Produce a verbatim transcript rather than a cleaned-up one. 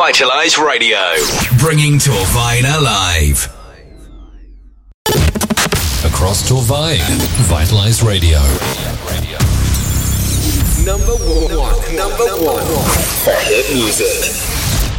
Vitalize Radio, bringing Torvine alive. Across Torvine, Vitalize Radio. Number one, number one for hit music.